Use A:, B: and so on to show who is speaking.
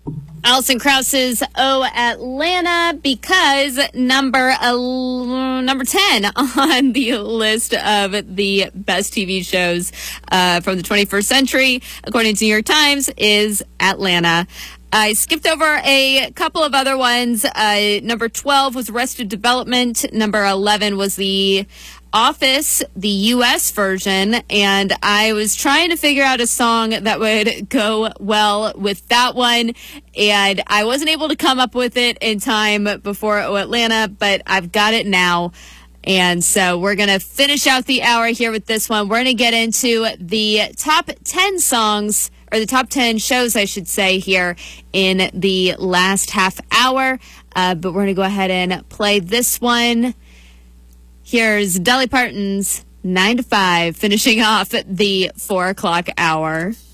A: Alison Krause's "Oh Atlanta," because number 10 on the list of the best TV shows from the 21st century, according to New York Times, is Atlanta. I skipped over a couple of other ones. Number 12 was Arrested Development. Number 11 was The Office, the U.S. version, and I was trying to figure out a song that would go well with that one, and I wasn't able to come up with it in time before "Oh Atlanta," but I've got it now. And so we're going to finish out the hour here with this one. We're going to get into the top 10 songs, or the top 10 shows, I should say, here in the last half hour. But we're going to go ahead and play this one. Here's Dolly Parton's 9 to 5, finishing off the 4 o'clock hour.